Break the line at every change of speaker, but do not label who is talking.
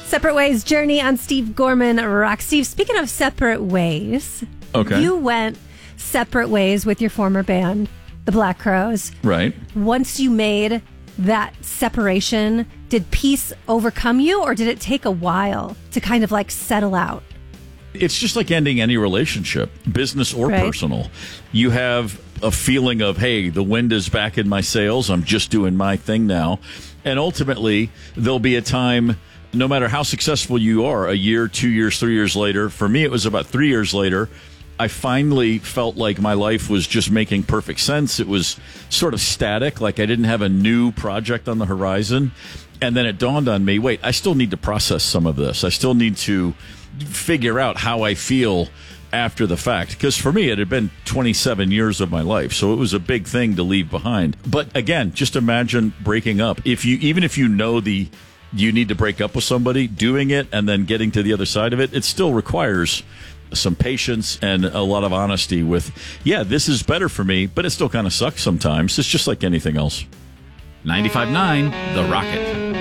Separate Ways Journey on Steve Gorman Rock. Steve, speaking of separate ways,
Okay.
you went separate ways with your former band, the Black Crowes.
Right.
Once you made that separation, did peace overcome you, or did it take a while to kind of like settle out?
It's just like ending any relationship, business or
Right.
personal. You have a feeling of, hey, the wind is back in my sails. I'm just doing my thing now. And ultimately, there'll be a time, no matter how successful you are, a year, 2 years, 3 years later. For me, it was about 3 years later. I finally felt like my life was just making perfect sense. It was sort of static, like I didn't have a new project on the horizon. And then it dawned on me, wait, I still need to process some of this. I still need to figure out how I feel after the fact. Because for me, it had been 27 years of my life. So it was a big thing to leave behind. But again, just imagine breaking up. Even if you know you need to break up with somebody, doing it and then getting to the other side of it, it still requires some patience and a lot of honesty with, yeah, this is better for me, but it still kind of sucks sometimes. It's just like anything else.
95.9 The Rocket.